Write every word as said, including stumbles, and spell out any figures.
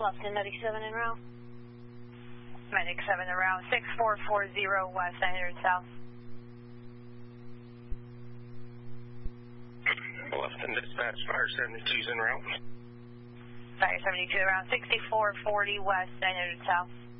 Bluffton, Medic seven en route. Medic seven en route, six four four zero west, nine hundred south. Bluffton dispatch, fire seventy-two's en route. Fire seventy-two around sixty-four forty west, nine hundred south.